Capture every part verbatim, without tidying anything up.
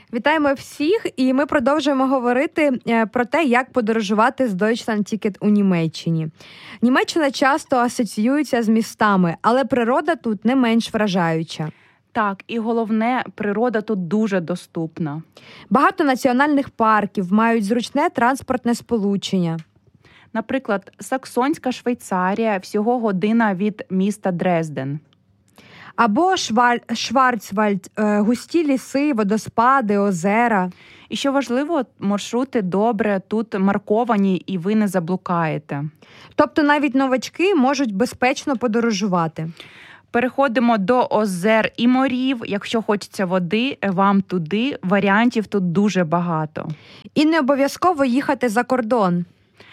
Вітаємо всіх, і ми продовжуємо говорити про те, як подорожувати з Deutschlandticket у Німеччині. Німеччина часто асоціюється з містами, але природа тут не менш вражаюча. Так, і головне, природа тут дуже доступна. Багато національних парків мають зручне транспортне сполучення. Наприклад, Саксонська Швейцарія всього година від міста Дрезден. Або Шваль... Шварцвальд, густі ліси, водоспади, озера. І що важливо, маршрути добре тут марковані і ви не заблукаєте. Тобто навіть новачки можуть безпечно подорожувати. Переходимо до озер і морів. Якщо хочеться води, вам туди. Варіантів тут дуже багато. І не обов'язково їхати за кордон.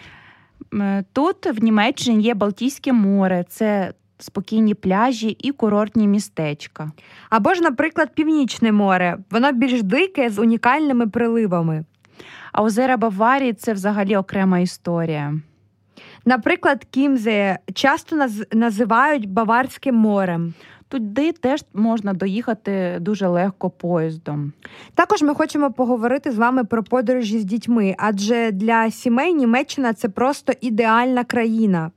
Тут в Німеччині є Балтійське море. Це спокійні пляжі і курортні містечка. Або ж, наприклад, Північне море. Воно більш дике, з унікальними приливами. А озера Баварії – це взагалі окрема історія. Наприклад, Кімзе часто наз... називають Баварським морем. Туди теж можна доїхати дуже легко поїздом. Також ми хочемо поговорити з вами про подорожі з дітьми, адже для сімей Німеччина – це просто ідеальна країна.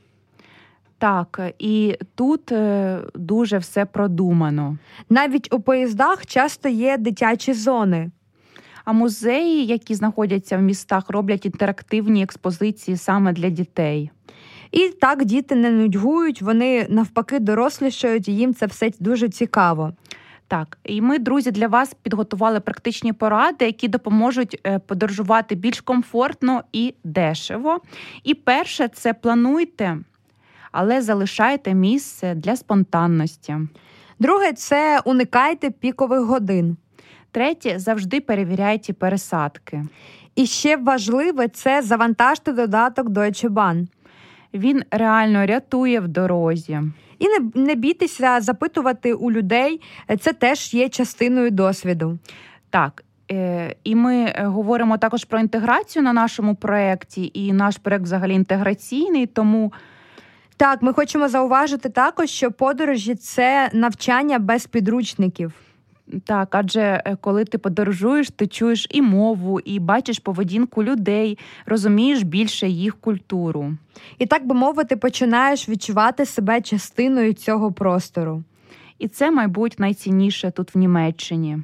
Так, і тут дуже все продумано. Навіть у поїздах часто є дитячі зони. А музеї, які знаходяться в містах, роблять інтерактивні експозиції саме для дітей. І так діти не нудьгують, вони навпаки дорослішають, і їм це все дуже цікаво. Так, і ми, друзі, для вас підготували практичні поради, які допоможуть подорожувати більш комфортно і дешево. І перше – це плануйте, але залишайте місце для спонтанності. Друге – це уникайте пікових годин. Третє – завжди перевіряйте пересадки. І ще важливе – це завантажте додаток Deutsche Bahn. Він реально рятує в дорозі. І не, не бійтеся запитувати у людей, це теж є частиною досвіду. Так, е, і ми говоримо також про інтеграцію на нашому проєкті, і наш проєкт взагалі інтеграційний, тому... Так, ми хочемо зауважити також, що подорожі – це навчання без підручників. Так, адже коли ти подорожуєш, ти чуєш і мову, і бачиш поведінку людей, розумієш більше їх культуру. І так би мовити, починаєш відчувати себе частиною цього простору. І це, мабуть, найцінніше тут в Німеччині.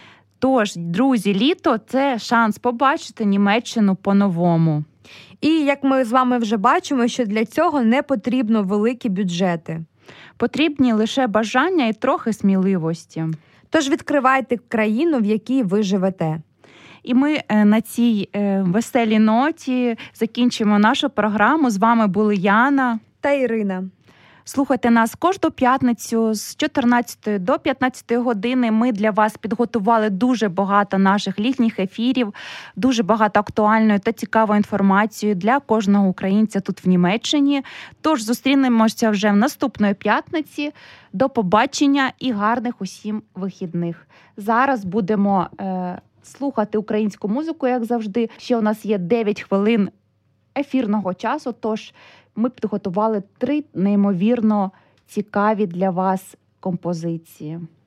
Тож, друзі, літо – це шанс побачити Німеччину по-новому. І, як ми з вами вже бачимо, що для цього не потрібно великі бюджети. Потрібні лише бажання і трохи сміливості. Тож відкривайте країну, в якій ви живете. І ми на цій веселій ноті закінчимо нашу програму. З вами були Яна та Ірина. Слухайте нас кожну п'ятницю з чотирнадцятої до п'ятнадцятої години. Ми для вас підготували дуже багато наших літніх ефірів, дуже багато актуальної та цікавої інформації для кожного українця тут в Німеччині. Тож зустрінемося вже в наступної п'ятниці. До побачення і гарних усім вихідних. Зараз будемо е, слухати українську музику, як завжди. Ще у нас є дев'ять хвилин ефірного часу, тож ми підготували три неймовірно цікаві для вас композиції.